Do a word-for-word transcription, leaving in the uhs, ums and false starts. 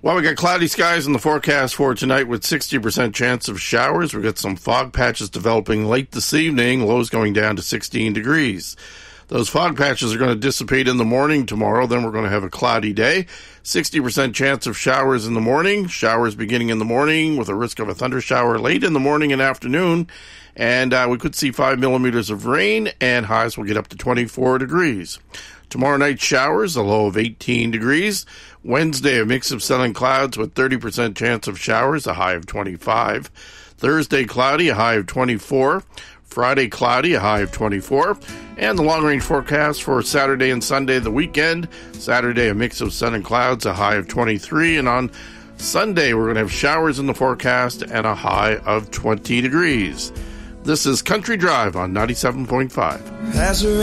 Well, we got cloudy skies in the forecast for tonight with sixty percent chance of showers. We've got some fog patches developing late this evening, lows going down to sixteen degrees. Those fog patches are going to dissipate in the morning tomorrow. Then we're going to have a cloudy day. sixty percent chance of showers in the morning. Showers beginning in the morning with a risk of a thunder shower late in the morning and afternoon. And uh, we could see five millimeters of rain, and highs will get up to twenty-four degrees. Tomorrow night showers, a low of eighteen degrees. Wednesday, a mix of sun and clouds with thirty percent chance of showers, a high of twenty-five. Thursday, cloudy, a high of twenty-four. Friday, cloudy, a high of twenty-four. And the long-range forecast for Saturday and Sunday, the weekend. Saturday, a mix of sun and clouds, a high of twenty-three. And on Sunday, we're going to have showers in the forecast and a high of twenty degrees. This is Country Drive on ninety-seven point five.